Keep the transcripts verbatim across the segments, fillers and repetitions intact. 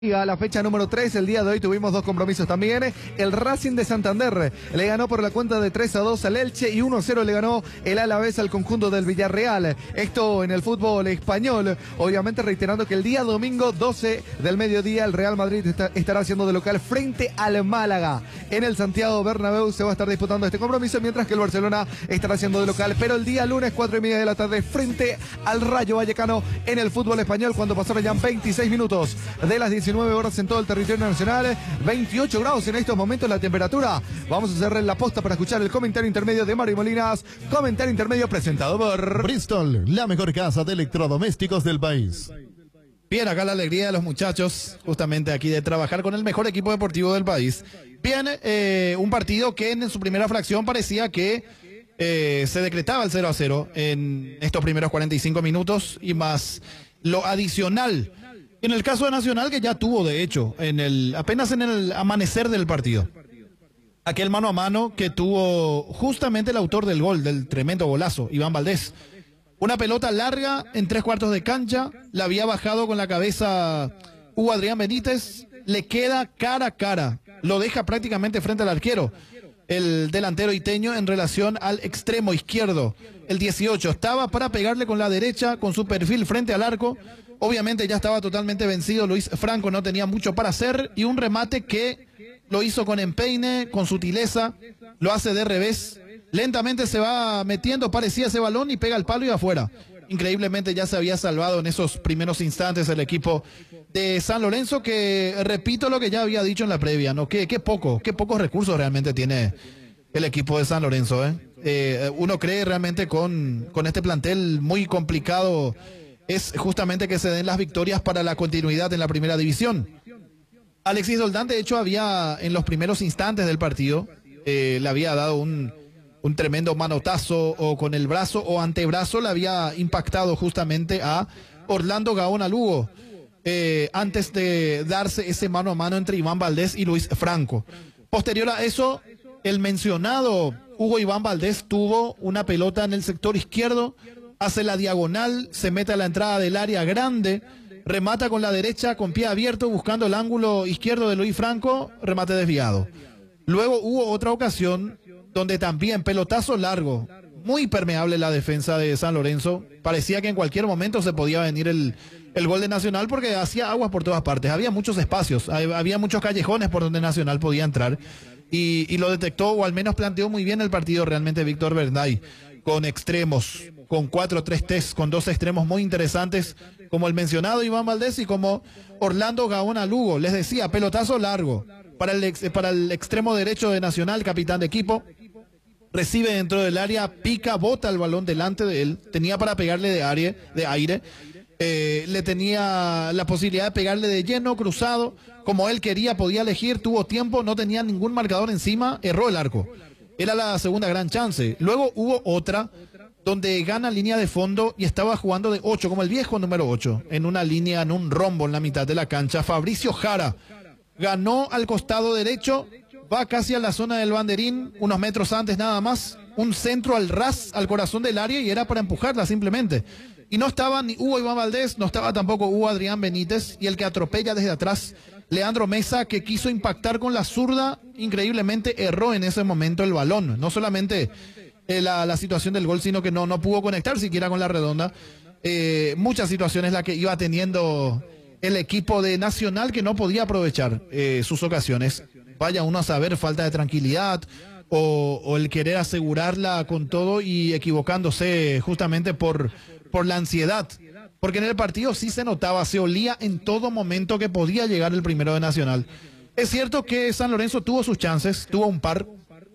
A la fecha número tres, el día de hoy tuvimos dos compromisos también. El Racing de Santander le ganó por la cuenta de tres a dos al Elche y uno a cero le ganó el Alavés al conjunto del Villarreal. Esto en el fútbol español. Obviamente reiterando que el día domingo doce del mediodía el Real Madrid está, estará haciendo de local frente al Málaga. En el Santiago Bernabéu se va a estar disputando este compromiso, mientras que el Barcelona estará haciendo de local. Pero el día lunes, cuatro y media de la tarde, frente al Rayo Vallecano en el fútbol español, cuando pasaron ya veintiséis minutos de las diecinueve horas en todo el territorio nacional, veintiocho grados en estos momentos la temperatura. Vamos a cerrar la posta para escuchar el comentario intermedio de Mario Molinas, comentario intermedio presentado por Bristol, la mejor casa de electrodomésticos del país. Bien, acá la alegría de los muchachos, justamente aquí de trabajar con el mejor equipo deportivo del país. Bien, eh, un partido que en su primera fracción parecía que eh, se decretaba el cero a cero en estos primeros cuarenta y cinco minutos y más lo adicional. En el caso de Nacional, que ya tuvo, de hecho, en el apenas en el amanecer del partido. Aquel mano a mano que tuvo justamente el autor del gol, del tremendo golazo, Iván Valdés. Una pelota larga en tres cuartos de cancha, la había bajado con la cabeza Hugo Adrián Benítez, le queda cara a cara, lo deja prácticamente frente al arquero. El delantero iteño en relación al extremo izquierdo, el dieciocho, estaba para pegarle con la derecha, con su perfil frente al arco. Obviamente ya estaba totalmente vencido Luis Franco, no tenía mucho para hacer, y un remate que lo hizo con empeine, con sutileza, lo hace de revés, lentamente se va metiendo, parecía ese balón, y pega el palo y afuera. Increíblemente ya se había salvado en esos primeros instantes el equipo de San Lorenzo, que repito lo que ya había dicho en la previa, ¿no? Qué, qué poco, qué pocos recursos realmente tiene el equipo de San Lorenzo, ¿eh? Eh, uno cree realmente con, con este plantel muy complicado es justamente que se den las victorias para la continuidad en la primera división. Alexis Doldán, de hecho, había en los primeros instantes del partido, eh, le había dado un, un tremendo manotazo o con el brazo o antebrazo, le había impactado justamente a Orlando Gaona Lugo, eh, antes de darse ese mano a mano entre Iván Valdés y Luis Franco. Posterior a eso, el mencionado Hugo Iván Valdés tuvo una pelota en el sector izquierdo, hace la diagonal, se mete a la entrada del área grande, remata con la derecha, con pie abierto, buscando el ángulo izquierdo de Luis Franco, remate desviado. Luego hubo otra ocasión donde también pelotazo largo, muy permeable la defensa de San Lorenzo, parecía que en cualquier momento se podía venir el, el gol de Nacional porque hacía aguas por todas partes, había muchos espacios, había muchos callejones por donde Nacional podía entrar, y, y lo detectó, o al menos planteó muy bien el partido realmente Víctor Bernay, con extremos, con cuatro tres tres, con dos extremos muy interesantes, como el mencionado Iván Valdés y como Orlando Gaona Lugo. Les decía, pelotazo largo para el, ex, para el extremo derecho de Nacional, capitán de equipo. Recibe dentro del área, pica, bota el balón delante de él, tenía para pegarle de, aire, de aire, eh, le tenía la posibilidad de pegarle de lleno, cruzado, como él quería, podía elegir, tuvo tiempo, no tenía ningún marcador encima, erró el arco. Era la segunda gran chance. Luego hubo otra donde gana línea de fondo y estaba jugando de ocho, como el viejo número ocho, en una línea, en un rombo en la mitad de la cancha. Fabricio Jara ganó al costado derecho, va casi a la zona del banderín, unos metros antes nada más, un centro al ras, al corazón del área, y era para empujarla simplemente. Y no estaba ni Hugo Iván Valdés, no estaba tampoco Hugo Adrián Benítez, y el que atropella desde atrás, Leandro Mesa, que quiso impactar con la zurda, increíblemente erró en ese momento el balón. No solamente eh, la, la situación del gol, sino que no, no pudo conectar siquiera con la redonda. Eh, muchas situaciones las que iba teniendo el equipo de Nacional, que no podía aprovechar eh, sus ocasiones. Vaya uno a saber, falta de tranquilidad o, o el querer asegurarla con todo y equivocándose justamente por, por la ansiedad. Porque en el partido sí se notaba, se olía en todo momento que podía llegar el primero de Nacional. Es cierto que San Lorenzo tuvo sus chances, tuvo un par.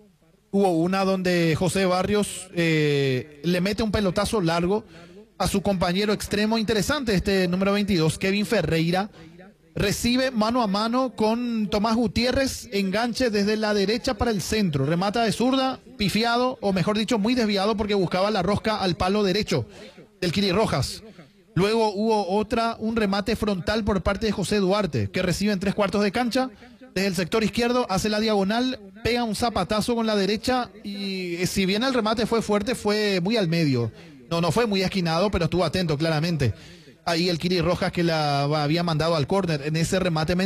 Hubo una donde José Barrios eh, le mete un pelotazo largo a su compañero extremo interesante, este número veintidós, Kevin Ferreira. Recibe mano a mano con Tomás Gutiérrez, enganche desde la derecha para el centro. Remata de zurda, pifiado, o mejor dicho, muy desviado porque buscaba la rosca al palo derecho del Kiri Rojas. Luego hubo otra, un remate frontal por parte de José Duarte, que recibe en tres cuartos de cancha, desde el sector izquierdo, hace la diagonal, pega un zapatazo con la derecha, y si bien el remate fue fuerte, fue muy al medio. No, no fue muy esquinado, pero estuvo atento claramente ahí el Kiri Rojas que la había mandado al córner en ese remate